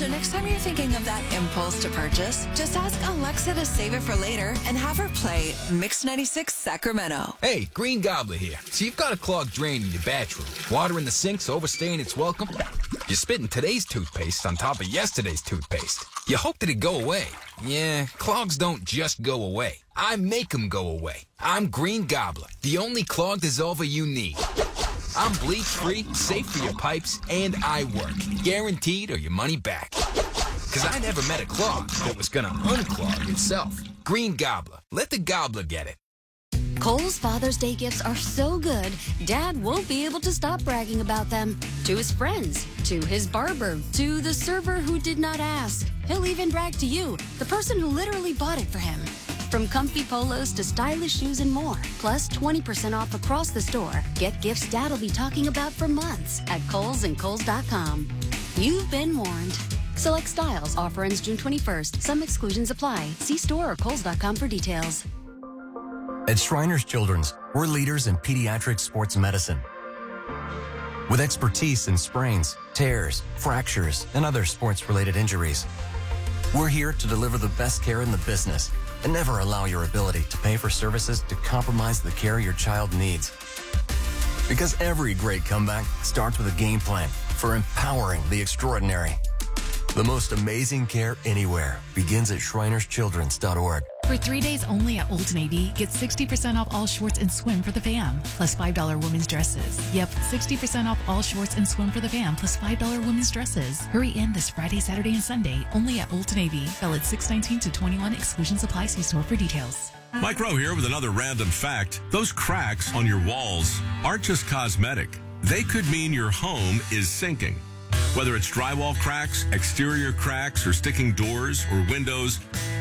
So next time you're thinking of that impulse to purchase, just ask Alexa to save it for later and have her play Mix 96 Sacramento. Hey, Green Gobbler here. So you've got a clogged drain in your bathroom. Water in the sink's overstaying its welcome. You're spitting today's toothpaste on top of yesterday's toothpaste. You hoped it'd go away. Yeah, clogs don't just go away. I make them go away. I'm Green Gobbler, the only clog dissolver you need. I'm bleach-free, safe for your pipes, and I work. Guaranteed or your money back. Because I never met a clog that was going to unclog itself. Green Gobbler. Let the gobbler get it. Kohl's Father's Day gifts are so good, Dad won't be able to stop bragging about them. To his friends, to his barber, to the server who did not ask. He'll even brag to you, the person who literally bought it for him. From comfy polos to stylish shoes and more, plus 20% off across the store. Get gifts Dad'll be talking about for months at Kohl's and Kohl's.com. You've been warned. Select styles. Offer ends June 21st. Some exclusions apply. See store or Kohl's.com for details. At Shriners Children's, we're leaders in pediatric sports medicine. With expertise in sprains, tears, fractures, and other sports-related injuries. We're here to deliver the best care in the business and never allow your ability to pay for services to compromise the care your child needs. Because every great comeback starts with a game plan for empowering the extraordinary. The most amazing care anywhere begins at shrinerschildrens.org. For 3 days only at Old Navy, get 60% off all shorts and swim for the fam, plus $5 women's dresses. Yep, 60% off all shorts and swim for the fam, plus $5 women's dresses. Hurry in this Friday, Saturday, and Sunday, only at Old Navy. Valid 6/19 to 21. Exclusions apply. See store for details. Mike Rowe here with another random fact. Those cracks on your walls aren't just cosmetic. They could mean your home is sinking. Whether it's drywall cracks, exterior cracks, or sticking doors or windows,